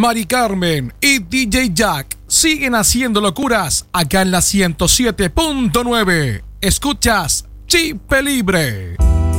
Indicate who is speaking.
Speaker 1: Mari Carmen y DJ Jack siguen haciendo locuras acá en la 107.9. Escuchas Chip Libre.